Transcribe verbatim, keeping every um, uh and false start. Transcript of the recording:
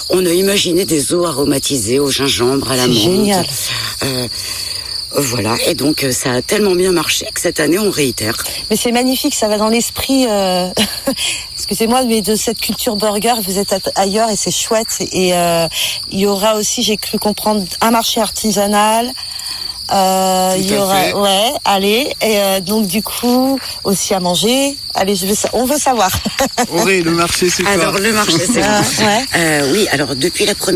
on a imaginé des eaux aromatisées au gingembre, à la menthe. C'est génial. Euh, Voilà, et donc ça a tellement bien marché que cette année on réitère. Mais c'est magnifique, ça va dans l'esprit, euh... excusez-moi, mais de cette culture burger, vous êtes ailleurs et c'est chouette. Et euh, il y aura aussi, j'ai cru comprendre, un marché artisanal. Euh, il y aura, fait. ouais, allez, et euh, donc du coup aussi à manger. Allez, je veux, on veut savoir. Auré, le marché c'est quoi? Alors le marché c'est quoi? euh, ouais. euh, Oui, alors depuis la première